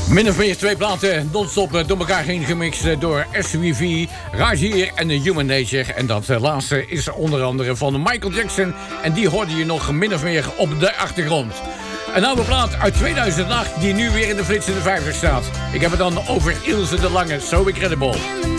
Min of meer 2 platen non-stop door elkaar heen gemixt door SWV, Rajir en Human Nature. En dat laatste is onder andere van Michael Jackson. En die hoorde je nog min of meer op de achtergrond. Een oude plaat uit 2008 die nu weer in de flitsende 50 staat. Ik heb het dan over Ilse de Lange, So Incredible.